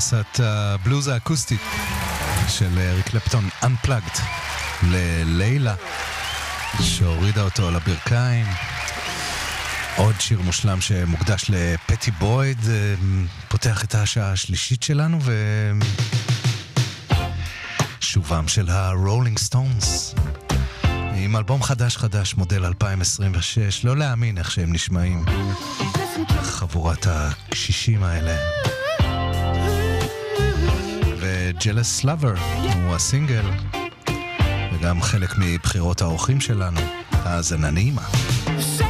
גרסת הבלוז האקוסטית של אריק קלפטון Unplugged ללילה שהורידה אותו על הברכיים. עוד שיר מושלם שמוקדש לפטי בויד, פותח את השעה השלישית שלנו, ושובם של הרולינג סטונס עם אלבום חדש מודל 2026. לא להאמין איך שהם נשמעים, חבורת הקשישים האלה. ו-Jealous Lover הוא הסינגל וגם חלק מבחירות האורחים שלנו. האזנה נעימה.